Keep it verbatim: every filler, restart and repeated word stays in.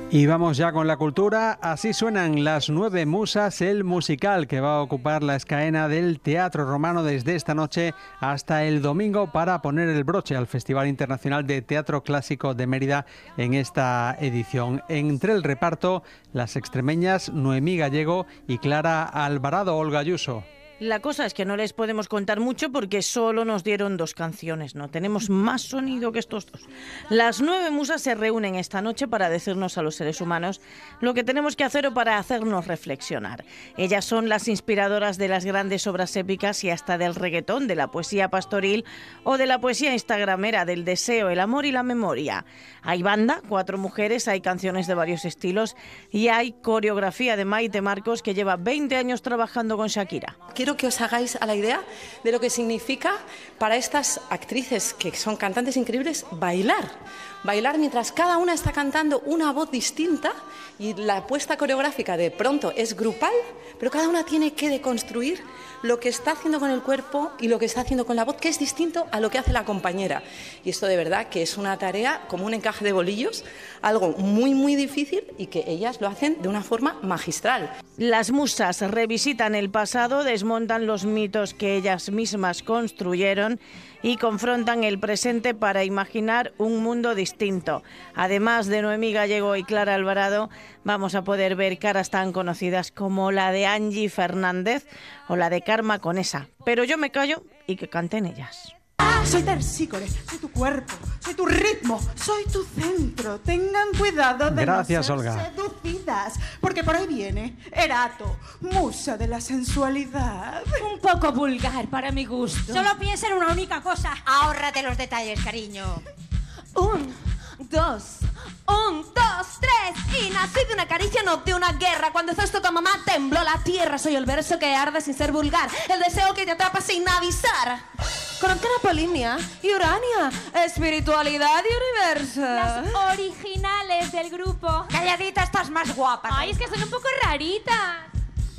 Y vamos ya con la cultura. Así suenan Las Nueve Musas, el musical que va a ocupar la escaena del Teatro Romano desde esta noche hasta el domingo para poner el broche al Festival Internacional de Teatro Clásico de Mérida en esta edición. Entre el reparto, las extremeñas Noemí Gallego y Clara Alvarado. Olga Ayuso. La cosa es que no les podemos contar mucho porque solo nos dieron dos canciones, no tenemos más sonido que estos dos. Las nueve musas se reúnen esta noche para decirnos a los seres humanos lo que tenemos que hacer o para hacernos reflexionar. Ellas son las inspiradoras de las grandes obras épicas y hasta del reggaetón, de la poesía pastoril o de la poesía instagramera, del deseo, el amor y la memoria. Hay banda, cuatro mujeres, hay canciones de varios estilos y hay coreografía de Maite Marcos, que lleva veinte años trabajando con Shakira. Quiero que os hagáis a la idea de lo que significa para estas actrices, que son cantantes increíbles, bailar. Bailar mientras cada una está cantando una voz distinta y la apuesta coreográfica de pronto es grupal, pero cada una tiene que deconstruir lo que está haciendo con el cuerpo y lo que está haciendo con la voz, que es distinto a lo que hace la compañera. Y esto de verdad que es una tarea como un encaje de bolillos, algo muy muy difícil y que ellas lo hacen de una forma magistral. Las musas revisitan el pasado, desmontan los mitos que ellas mismas construyeron y confrontan el presente para imaginar un mundo distinto. Además de Noemí Gallego y Clara Alvarado, vamos a poder ver caras tan conocidas como la de Angie Fernández o la de Karma Conesa. Pero yo me callo y que canten ellas. Soy Terpsícore, soy tu cuerpo, soy tu ritmo, soy tu centro. Tengan cuidado de Gracias, no ser Olga. seducidas, porque por ahí viene Erato, musa de la sensualidad. Un poco vulgar para mi gusto. Solo piensa en una única cosa. Ahórrate los detalles, cariño. Un, dos, un, dos, tres. Y nací de una caricia, no de una guerra. Cuando estás con mamá tembló la tierra. Soy el verso que arde sin ser vulgar, el deseo que te atrapa sin avisar. Con Polinia y Urania, espiritualidad y universo. Las originales del grupo. Calladita, estás más guapa. Ay, es que son un poco raritas.